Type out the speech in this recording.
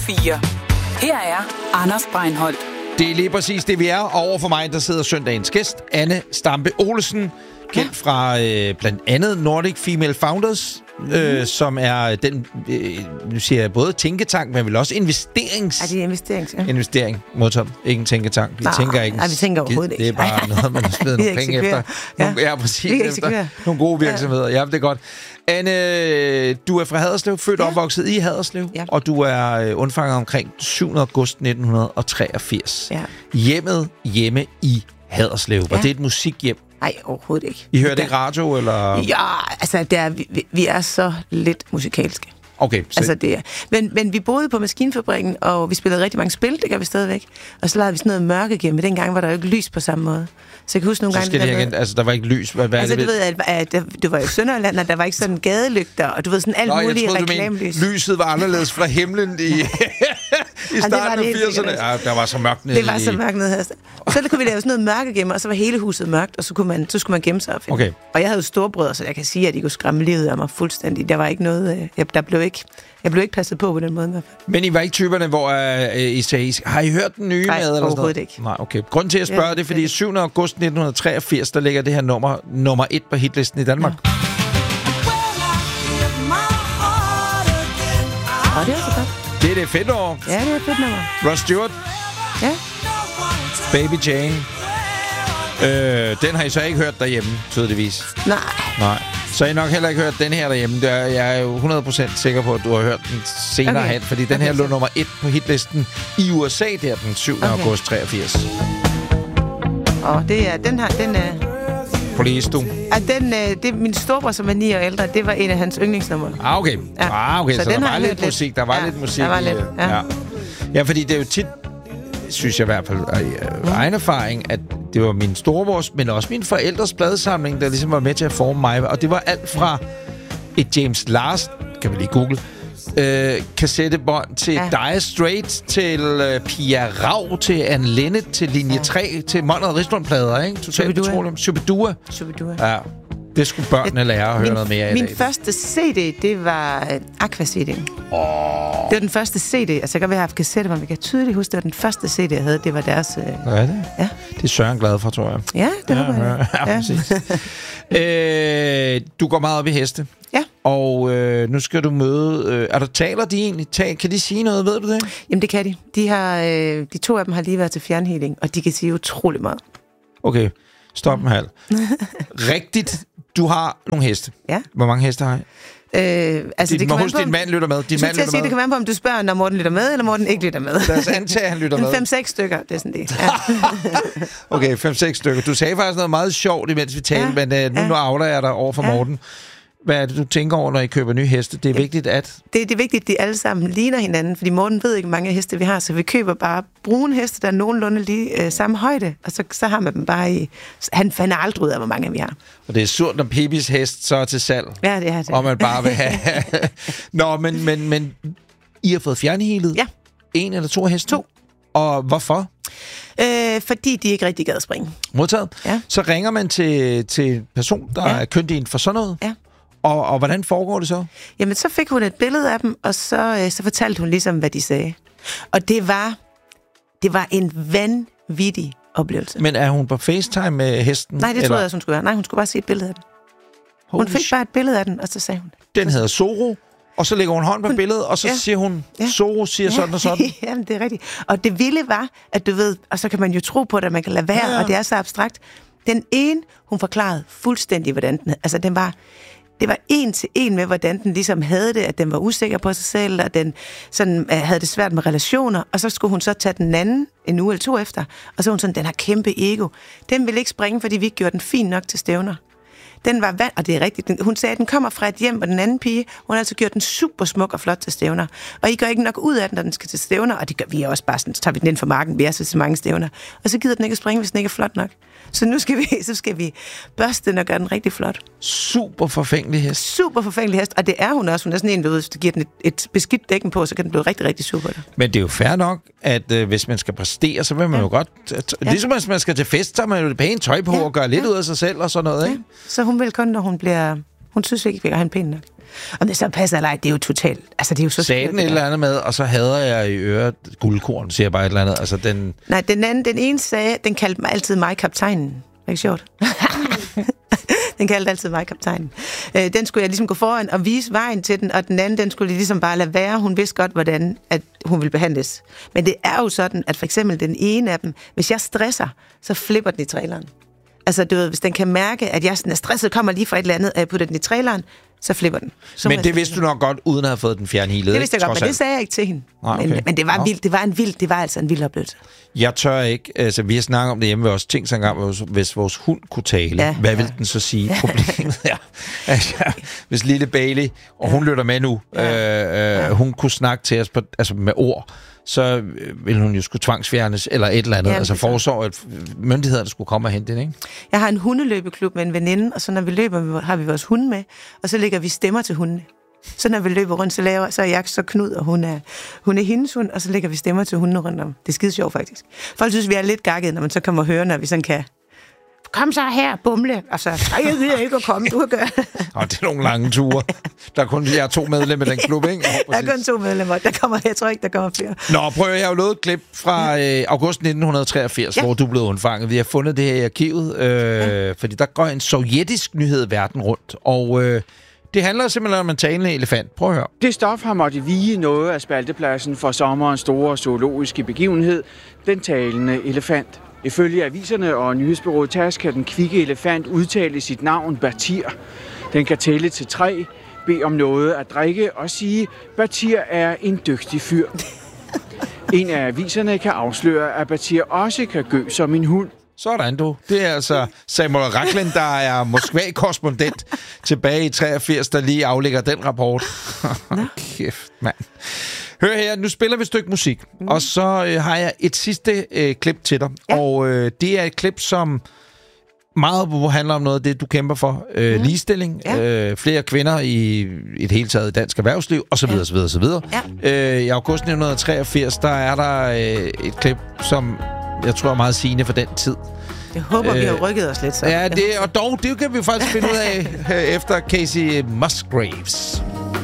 4. Her er Anders Breinholt. Det er lige præcis det, vi er. Og over for mig, der sidder søndagens gæst, Anne Stampe Olesen, kendt fra blandt andet Nordic Female Founders, som er den, nu siger jeg både tænketank, men vel også investerings... Ja, det er investerings, ja. Investering, modtaget. Ikke en tænketank. Vi tænker ikke... Nej, vi tænker overhovedet ikke. Det er bare noget, man har smidt nogle penge efter. Ja, præcis. Efter nogle gode virksomheder. Ja, det er godt. Anne, du er fra Haderslev, født og opvokset i Haderslev, og du er undfanget omkring 7. august 1983. Ja. Hjemme i Haderslev. Var det et musikhjem? Nej, overhovedet ikke. I hørte ikke radio, eller? Ja, altså, vi er så lidt musikalske. Okay. Altså, det er. Men vi boede på Maskinfabrikken, og vi spillede rigtig mange spil, det gør vi stadigvæk. Og så lavede vi sådan noget mørkegemme, men dengang var der jo ikke lys på samme måde. Så jeg kan huske nogle gange... Så skal det igen, altså der var ikke lys. Hvad altså, det du ved, at det var jo Sønderjylland, og der var ikke sådan gadelygter, og du ved, sådan alt muligt reklamelys. Lyset var anderledes fra himlen i starten af 80'erne. Ja, der var så mørkt nede. Det var så mørkt nede. Og så kunne vi lave sådan noget mørkegemme, og så var hele huset mørkt, og så skulle man gemme sig og finde. Okay. Og jeg havde jo storebrødre, så jeg kan sige, at de kunne skræmme livet af mig fuldstændig. Der var ikke noget... Jeg blev ikke passet på den måde. Men I var ikke typerne, hvor I sagde, har I hørt den nye med? Nej, overhovedet ikke. Nej, okay. Grunden til at spørge det er, fordi 7. august 1983, der ligger det her nummer 1 på hitlisten i Danmark. Ja. Og det er så godt. Det er det fedt år. Ja, det er et fedt nummer. Ross Stewart. Ja. Baby Jane. Den har I så ikke hørt derhjemme, tydeligvis. Nej. Så har I nok heller ikke hørt den her derhjemme. Jeg er jo 100% sikker på, at du har hørt den senere hen, fordi den her lå nummer 1 på hitlisten i USA der den 7. august 83. Og det er den er... Police, du. Det er min storebror, som er 9 år ældre. Det var en af hans yndlingsnumre. Okay. Ja. Okay. Så der var lidt musik. Der var lidt musik. Der var lidt, ja, fordi det er jo tit, synes jeg i hvert fald, egen erfaring, at det var min storebrors, men også min forældres pladesamling, der ligesom var med til at forme mig. Og det var alt fra et James Lars, kan vi lige google, kassettebånd til Dire Straits, til Pia Rau, til Anne Linnet, til Linje 3, til Monrad Rislund-plader, ikke? Totalt utroligt. Shubidua. Ja. Det skulle børnene lære at høre noget mere af. Min første CD, det var Aqua-CD'en. Det var den første CD. Altså, jeg kan have haft kassetter, men jeg kan tydeligt huske, det var den første CD, jeg havde. Det var deres... Hvad er det? Ja. Det er Søren glad for, tror jeg. Ja, det håber jeg. Ja, præcis. Du går meget op i heste. Ja. Og nu skal du møde... taler de egentlig? Kan de sige noget? Ved du det? Jamen, det kan de. De 2 af dem har lige været til fjernhealing, og de kan sige utrolig meget. Okay. Stop en halv. Rigtigt. Du har nogle heste. Ja. Hvor mange heste har I? Altså, din mand lytter med. Det kan være på, om du spørger, når Morten lytter med, eller Morten ikke lytter med. Lad os antage, han lytter med. 5-6 stykker, det er sådan det. Ja. Okay, 5-6 stykker. Du sagde faktisk noget meget sjovt, imens vi talte, men nu avler jeg dig over for Morten. Hvad er det, du tænker over, når I køber nye heste? Det er vigtigt, at... Det er vigtigt, at de alle sammen ligner hinanden, fordi Morten ved ikke, hvor mange heste vi har, så vi køber bare brune heste, der er nogenlunde lige samme højde, og så har man dem bare i... Han finder aldrig ud af, hvor mange vi har. Og det er surt, når Pipis hest så er til salg. Ja, det er det. Og man bare vil have... Nå, men I har fået fjernhealet? Ja. 1 eller 2 heste? 2. Og hvorfor? Fordi de ikke rigtig gad at springe. Modtaget. Ja. Så ringer man til en person, der er kyndig for sådan noget? Ja. Og hvordan foregår det så? Jamen, så fik hun et billede af dem, og så fortalte hun ligesom, hvad de sagde. Og det var en vanvittig oplevelse. Men er hun på FaceTime med hesten? Nej, det troede jeg, hun skulle være. Nej, hun skulle bare se et billede af den. Hun fik bare et billede af den, og så sagde hun... Den hedder Zorro, og så lægger hun hånd på billedet, og så siger hun, Zorro siger sådan og sådan. Jamen, det er rigtigt. Og det vilde var, at du ved, og så kan man jo tro på det, at man kan lade være, og det er så abstrakt. Den ene, hun forklarede fuldstændig, hvordan den... Altså, det var 1 til 1 med, hvordan den ligesom havde det, at den var usikker på sig selv, og den sådan, havde det svært med relationer, og så skulle hun så tage den anden en uge eller 2 efter, og så hun sådan, den har kæmpe ego. Den ville ikke springe, fordi vi ikke gjorde den fin nok til stævner. Den var og det er rigtigt, hun sagde, at den kommer fra et hjem, og den anden pige, hun har altså gjort den super smuk og flot til stævner. Og I gør ikke nok ud af den, når den skal til stævner, og det gør vi også bare sådan, så tager vi den ind for marken, vi er så mange stævner. Og så gider den ikke at springe, hvis den ikke er flot nok. Så nu skal vi børste den og gøre den rigtig flot. Super forfængelig hest. Super forfængelig hest, og det er hun også. Hun er sådan en, der giver den et beskidt dækken på, så kan den blive rigtig, rigtig super. Men det er jo fair nok, at hvis man skal præstere, så vil man jo godt... Ligesom hvis man skal til fest, så har man jo det pæne tøj på og gøre lidt ud af sig selv og sådan noget, ikke? Så hun vil kun, når hun bliver... Hun synes ikke, vi har en pæn nok. Om det så passer eller ej, det er jo totalt... Altså, det er jo så sagde den et eller andet med, og så hader jeg i øret guldkorn, siger jeg bare et eller andet. Altså, den... Nej, den ene sagde, den kaldte mig altid mig kaptajnen. Det er ikke sjovt. Den kaldte altid mig kaptajnen. Den skulle jeg ligesom gå foran og vise vejen til den, og den anden, den skulle ligesom bare lade være. Hun vidste godt, hvordan at hun ville behandles. Men det er jo sådan, at for eksempel den ene af dem, hvis jeg stresser, så flipper den i traileren. Altså, du ved, hvis den kan mærke, at jeg sådan er stresset, kommer lige fra et eller andet, og jeg putter den i traileren, så flipper den. Så men det vidste du nok godt, uden at have fået den fjernhealet. Det vidste jeg godt, men det sagde jeg ikke til hende. Okay. Men det var vildt. Det var altså en vild oplevelse. Jeg tør ikke. Altså, vi har snakket om det hjemme ved os. Tænk så engang, hvis vores hund kunne tale. Hvad vil den så sige? Problemet er, altså, hvis lille Bailey, og hun lytter med nu, hun kunne snakke til os med ord, så ville hun jo skulle tvangsfjernes, eller et eller andet. Altså foreslår, at myndighederne skulle komme og hente den, ikke? Jeg har en hundeløbeklub med en veninde, og så når vi løber, har vi vores hunde med, og så lægger vi stemmer til hundene. Så når vi løber rundt, så er jeg så Knud, og hun er hendes hund, og så lægger vi stemmer til hundene rundt om. Det er skide sjovt, faktisk. Folk synes, vi er lidt gakket, når man så kommer og hører, når vi sådan kan... Kom så her, bumle. Og så, jeg gider ikke at komme, du kan gøre. Og det er nogle lange ture. Der er kun 2 medlemmer i den klub, ikke? Der er kun 2 medlemmer. Jeg tror ikke, der kommer flere. Nå, prøv, jeg har jo lavet et klip fra august 1983, hvor du blev undfanget. Vi har fundet det her i arkivet, fordi der går en sovjetisk nyhed verden rundt. Og det handler simpelthen om en talende elefant. Prøv at høre. Det stof har måttet vige noget af spaltepladsen for sommerens store zoologiske begivenhed, den talende elefant. Ifølge aviserne og nyhedsbureauet TASS kan den kvikke elefant udtale sit navn Batir. Den kan tælle til 3, bede om noget at drikke og sige, Batir er en dygtig fyr. En af aviserne kan afsløre, at Batir også kan gø som en hund. Sådan du. Det er altså Samuel Rachlin, der er Moskva-korrespondent tilbage i 83, der lige aflægger den rapport. Kæft, mand. Hør her, nu spiller vi et stykke musik, og så har jeg et sidste klip til dig. Ja. Og det er et klip, som meget handler om noget af det, du kæmper for. Ligestilling, flere kvinder i et hele taget dansk erhvervsliv, osv. osv. I august 1983, der er der et klip, som jeg tror er meget sigende for den tid. Jeg håber, vi har rykket os lidt så. Ja, og dog, det kan vi faktisk finde ud af efter Casey Musgraves.